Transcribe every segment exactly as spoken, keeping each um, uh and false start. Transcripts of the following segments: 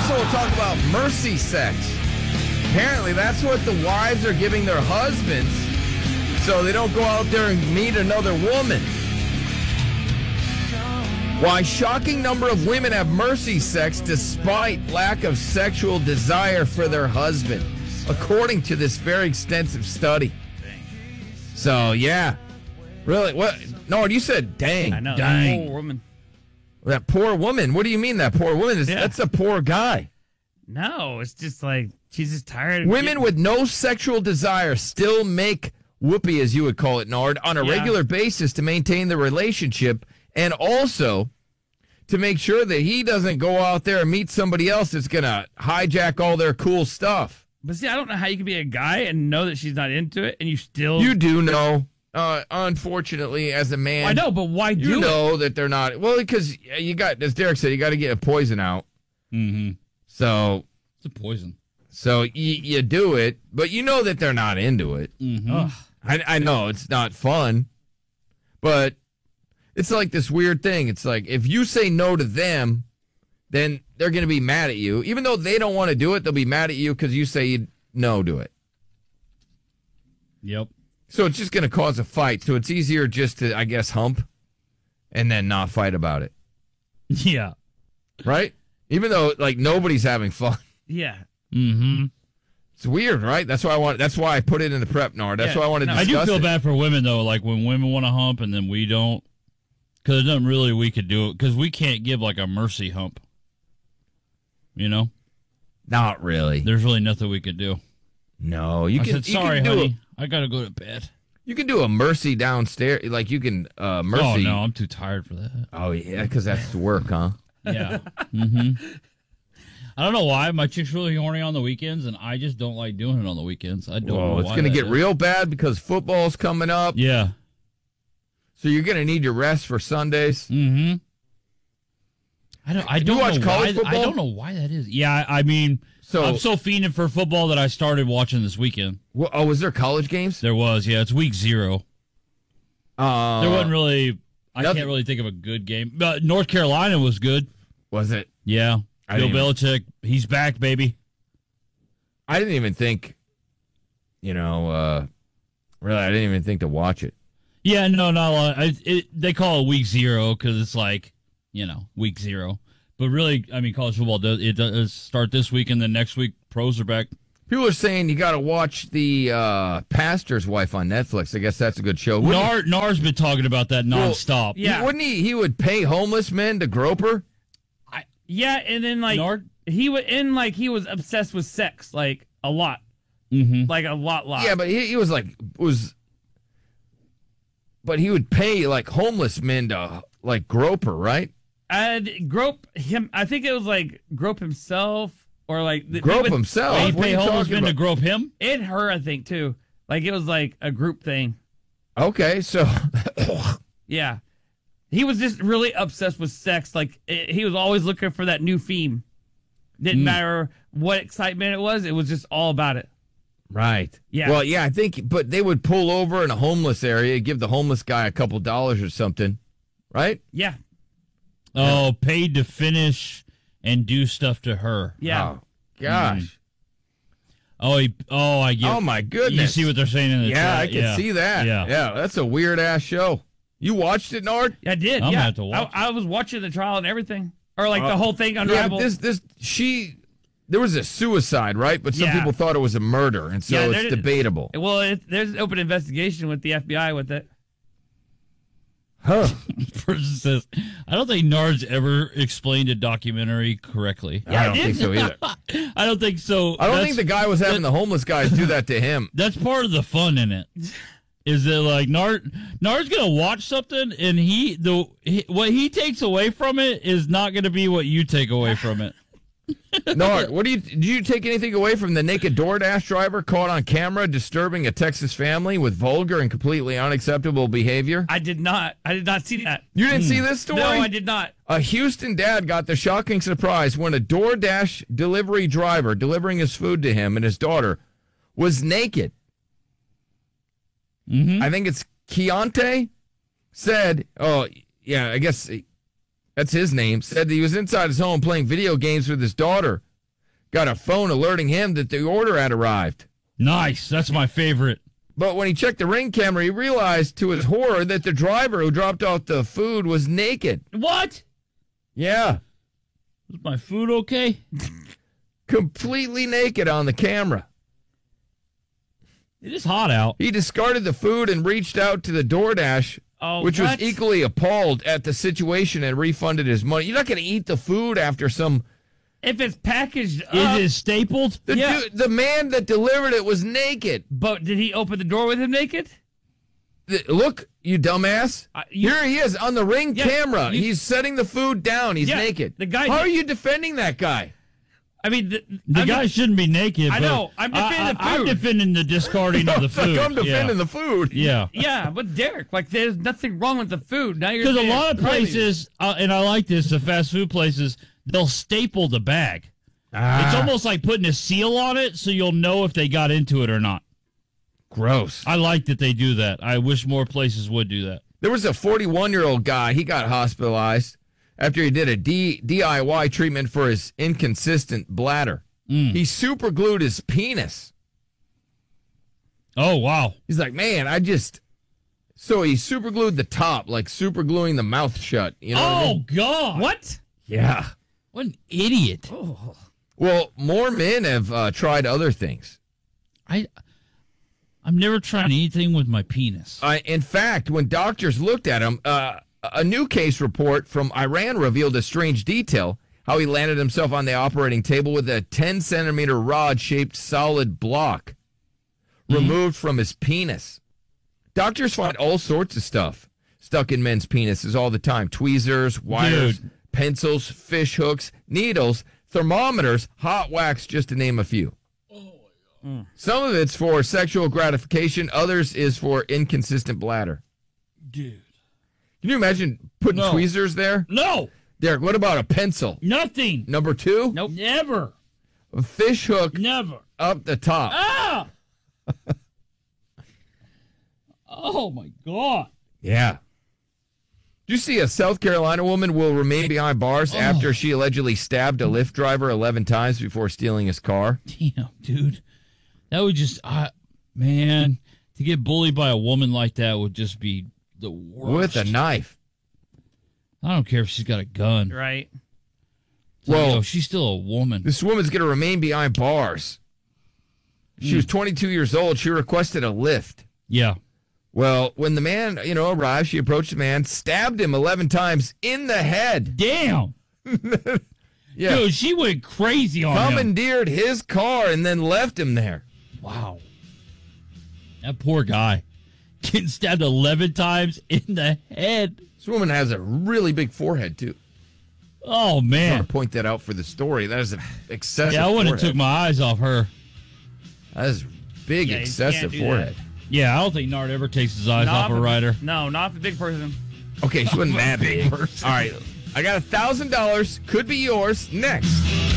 Also, we'll talk about mercy sex. Apparently, that's what the wives are giving their husbands so they don't go out there and meet another woman. Why shocking number of women have mercy sex despite lack of sexual desire for their husband, according to this very extensive study. So, yeah. Really? What? No, you said dang. I know. Dang. Poor woman. That poor woman. What do you mean that poor woman? Is, Yeah. That's a poor guy. No, it's just like she's just tired of Women getting- with no sexual desire still make whoopee, as you would call it, Nard, on a Yeah. regular basis to maintain the relationship and also to make sure that he doesn't go out there and meet somebody else that's going to hijack all their cool stuff. But see, I don't know how you can be a guy and know that she's not into it, and you still. You do know. Uh, unfortunately, as a man, I know, but why do you it? know that they're not. Well, because you got, as Derek said, you got to get a poison out. Mm-hmm. So It's a poison. So you, you do it, but you know that they're not into it. Mm-hmm. Ugh. I, I know it's not fun, but it's like this weird thing. It's like if you say no to them, then they're going to be mad at you. Even though they don't want to do it, they'll be mad at you because you say no to it. Yep. So it's just going to cause a fight. So it's easier just to, I guess, hump and then not fight about it. Yeah. Right? Even though, like, nobody's having fun. Yeah. Mm-hmm. It's weird, right? That's why I want. That's why I put it in the prep, Nard. That's Yeah, why I want to no, I discuss do feel it. bad for women, though, like when women want to hump and then we don't. Because there's nothing really we could do. Because we can't give, like, a mercy hump. You know? Not really. There's really nothing we could do. No, you I can. said, you sorry, can do honey. I got to go to bed. A, you can do a mercy downstairs. Like you can uh, mercy. Oh, no, I'm too tired for that. Oh yeah, because that's work, huh? Yeah. mm-hmm. I don't know why. My chick's really horny on the weekends, and I just don't like doing it on the weekends. I don't know Whoa, it's why going to that get is. real bad because football's coming up. Yeah. So you're going to need your rest for Sundays. Mm-hmm. I don't. I You don't watch know college why, football? I don't know why that is. Yeah, I, I mean, So- I'm so fiending for football that I started watching this weekend. Well, oh, was there college games? There was, yeah. It's week zero. Uh, There wasn't really. I nothing- can't really think of a good game. But North Carolina was good. Was it? Yeah, I Bill didn't even- Belichick, he's back, baby. I didn't even think. You know, uh, really, I didn't even think to watch it. Yeah, no, not a lot. I, it, they call it week zero because it's like, you know, week zero. But really, I mean, college football does it does start this week, and then next week pros are back. People are saying you got to watch the uh, Pastor's Wife on Netflix. I guess that's a good show. Wouldn't Nar, Nar's been talking about that Well, nonstop. he, Yeah. wouldn't he? He would pay homeless men to grope her. I, yeah, and then like Nard? he would and like he was obsessed with sex, like a lot, Mm-hmm. like a lot, lot. Yeah, but he, he was like was, but he would pay like homeless men to like grope her, right? I'd grope him. I think it was like grope himself or like th- Grope it would- himself. He What are pay you homeless talking men to about? grope him? And her, I think too. Like it was like a group thing. Okay, so Yeah, he was just really obsessed with sex. Like it, he was always looking for that new theme. Didn't Mm. matter what excitement it was. It was just all about it. right. Yeah. Well, yeah, I think, but they would pull over in a homeless area, give the homeless guy a couple dollars or something, right? Yeah, Oh, paid to finish and do stuff to her. yeah. Oh, gosh. Oh, he, oh, I get. Oh my goodness. You see what they're saying in the Yeah, chat? I can see that. Yeah. yeah, that's a weird ass show. You watched it, Nard? I did. I'm gonna yeah, have to watch I, I was watching the trial and everything, or like Uh, the whole thing Yeah, unraveled. this this she there was a suicide, right? But some Yeah. people thought it was a murder, and so Yeah, it's there- debatable. well, it, there's an open investigation with the F B I with it. Huh? Person says, I don't think Nard's ever explained a documentary correctly. I don't think so either. I don't think so. I don't That's- think the guy was having the homeless guys do that to him. That's part of the fun in it. Is that like Nard? Nard's gonna watch something, and he the he, what he takes away from it is not gonna be what you take away from it. Nard, what do you did you take anything away from the naked DoorDash driver caught on camera disturbing a Texas family with vulgar and completely unacceptable behavior? I did not. I did not see that. You didn't see this story? No, I did not. A Houston dad got the shocking surprise when a DoorDash delivery driver delivering his food to him and his daughter was naked. Mm-hmm. I think it's Keontae said, oh, yeah, I guess that's his name, said that he was inside his home playing video games with his daughter got a phone alerting him that the order had arrived. Nice. That's my favorite. But when he checked the Ring camera, he realized to his horror that the driver who dropped off the food was naked. What? Yeah. Is my food okay? Completely naked on the camera. It is hot out. He discarded the food and reached out to the DoorDash, Oh, which what? was equally appalled at the situation and refunded his money. You're not going to eat the food after some... If it's packaged up. Is it stapled? The, Yeah. dude, the man that delivered it was naked. But did he open the door with him naked? The- look, you dumbass. Uh, you- Here he is on the Ring Yeah, camera. you- He's setting the food down. He's Yeah, naked. the guy- How are you defending that guy? I mean, the, The I guy mean, shouldn't be naked. I but know. I'm defending I, the I, I'm food. defending the discarding of the It's like food. I'm defending yeah. the food. Yeah. yeah, but Derek, like, there's nothing wrong with the food. Now you're Because a saying lot of it's crazy. places, uh, and I like this, the fast food places, they'll staple the bag. Ah, It's almost like putting a seal on it so you'll know if they got into it or not. gross. I like that they do that. I wish more places would do that. There was a forty-one-year-old guy. He got hospitalized after he did a D- DIY treatment for his inconsistent bladder. Mm. He super glued his penis. Oh, wow. He's like, man, I just... So he super glued the top, like super gluing the mouth shut. You know what I Oh, mean? God. What? Yeah. What an idiot. Well, more men have uh, tried other things. I, I'm never trying anything with my penis. Uh, in fact, when doctors looked at him, uh, a new case report from Iran revealed a strange detail, how he landed himself on the operating table with a ten centimeter rod-shaped solid block removed from his penis. Doctors find all sorts of stuff stuck in men's penises all the time. Tweezers, wires, Dude. pencils, fish hooks, needles, thermometers, hot wax, just to name a few. Some of it's for sexual gratification. Others is for inconsistent bladder. Dude. Can you imagine putting No. tweezers there? No. Derek, what about a pencil? Nothing. Number two, Nope. Never. a fish hook Never. up the top. Ah! Oh, my God. Yeah. Did you see a South Carolina woman will remain behind bars Oh. after she allegedly stabbed a Lyft driver eleven times before stealing his car? Damn, dude. That would just, uh, man, to get bullied by a woman like that would just be the worst. With a knife. I don't care if she's got a gun. Right. Well- Well, she's still a woman. This woman's going to remain behind bars. She was twenty-two years old. She requested a lift. Yeah. Well, when the man, you know, arrived, she approached the man, stabbed him eleven times in the head. Damn. Yeah. Dude, she went crazy on him. Commandeered his car and then left him there. Wow. That poor guy. Getting stabbed eleven times in the head. This woman has a really big forehead, too. Oh, I want man. to point that out for the story. That is an excessive Yeah, I wouldn't have forehead. took my eyes off her. That is big, Yeah, you excessive can't do forehead. Yeah, I don't think Nard ever takes his eyes off Not a if- rider. No, not the big person. Okay, she wasn't that big. All right, I got a thousand dollars. Could be yours next.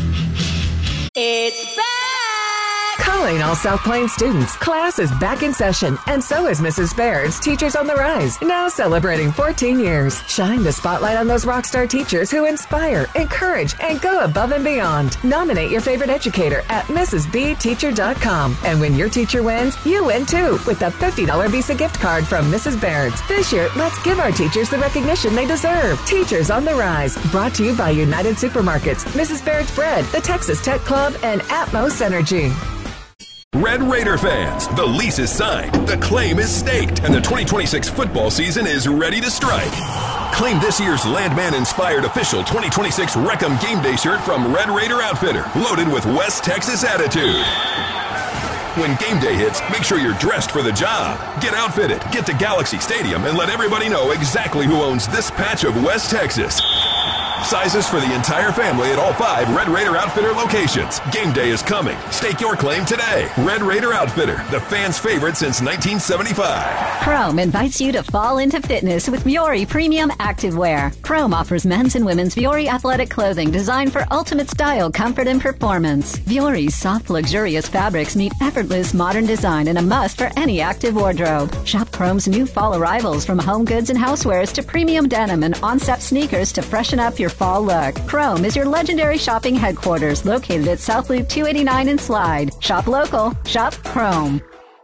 It's back! Calling all South Plains students. Class is back in session, and so is Missus Baird's Teachers on the Rise, now celebrating fourteen years. Shine the spotlight on those rock star teachers who inspire, encourage, and go above and beyond. Nominate your favorite educator at missus b teacher dot com. And when your teacher wins, you win too with a fifty dollars Visa gift card from Missus Baird's. This year, let's give our teachers the recognition they deserve. Teachers on the Rise, brought to you by United Supermarkets, Missus Baird's Bread, the Texas Tech Club, and Atmos Energy. Red Raider fans, the lease is signed, the claim is staked, and the twenty twenty-six football season is ready to strike. Claim this year's Landman-inspired official twenty twenty-six Wreckham Game Day shirt from Red Raider Outfitter, loaded with West Texas attitude. When game day hits, make sure you're dressed for the job. Get outfitted, get to Galaxy Stadium, and let everybody know exactly who owns this patch of West Texas. Sizes for the entire family at all five Red Raider Outfitter locations. Game day is coming. Stake your claim today. Red Raider Outfitter, the fans' favorite since nineteen seventy-five. Chrome invites you to fall into fitness with Vuori Premium Activewear. Chrome offers men's and women's Vuori athletic clothing designed for ultimate style, comfort, and performance. Vuori's soft, luxurious fabrics meet effortless modern design and a must for any active wardrobe. Shop Chrome's new fall arrivals from home goods and housewares to premium denim and onset sneakers to freshen up your your fall look. Chrome is your legendary shopping headquarters located at South Loop two eighty-nine in Slide. Shop local. Shop Chrome.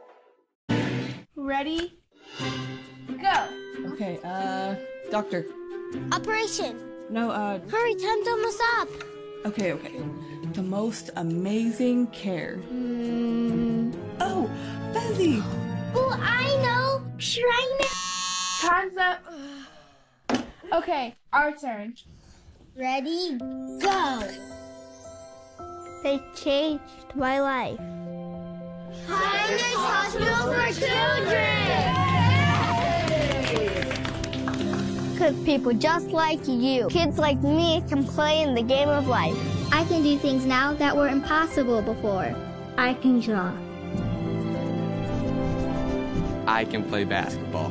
Ready? Go. Okay, uh, doctor. Operation. No, uh... Hurry, time's almost up. Okay, okay. The most amazing care. Mm. Oh, Bezzy! Oh, I know. Shrine. Time's up. Okay, our turn. Ready? Go. They changed my life. Kindness Hospital for Children! Because people just like you, kids like me, can play in the game of life. I can do things now that were impossible before. I can draw. I can play basketball.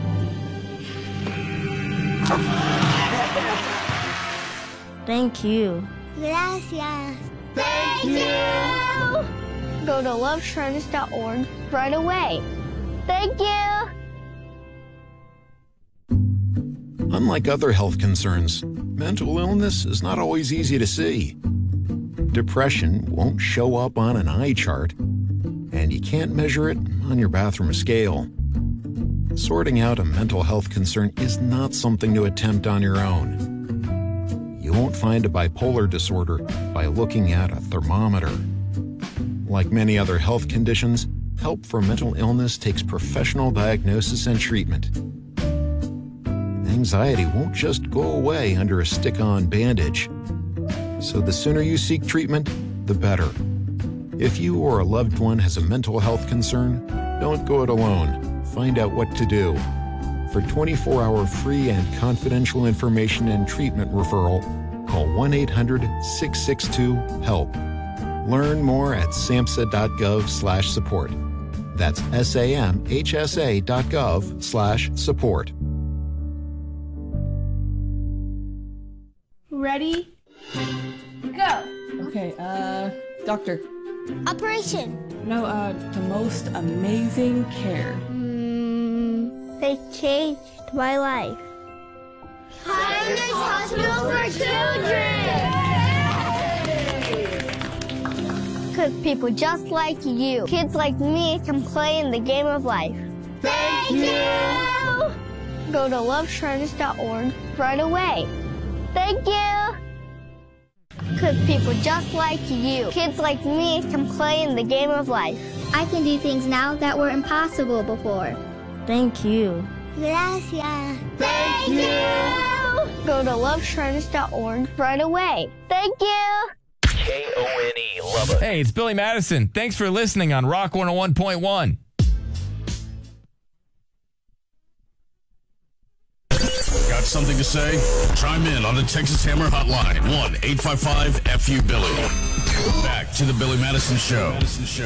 Thank you. Gracias. Thank you! Go to love shriners dot org right away. Thank you! Unlike other health concerns, mental illness is not always easy to see. Depression won't show up on an eye chart, and you can't measure it on your bathroom scale. Sorting out a mental health concern is not something to attempt on your own. You won't find a bipolar disorder by looking at a thermometer. Like many other health conditions, help for mental illness takes professional diagnosis and treatment. Anxiety won't just go away under a stick-on bandage. So the sooner you seek treatment, the better. If you or a loved one has a mental health concern, don't go it alone. Find out what to do. For twenty-four hour free and confidential information and treatment referral, call one eight hundred six six two HELP. Learn more at samhsa.gov slash support. That's S-A-M-H-S-A dot gov slash support. Ready? Go. Okay, uh, doctor. Operation. No, uh, the most amazing care. Mm, they changed my life. Kindness Hospital for Children! Because people just like you, kids like me, can play in the game of life. Thank you! Go to love shriners dot org right away. Thank you! Because people just like you, kids like me, can play in the game of life. I can do things now that were impossible before. Thank you. Gracias. Thank you! Go to love shriners dot org right away. Thank you! K O N E, love it. Hey, it's Billy Madison. Thanks for listening on Rock one oh one point one. Got something to say? Chime in on the Texas Hammer Hotline, one eight five five F U Billy. Back to the Billy Madison Show.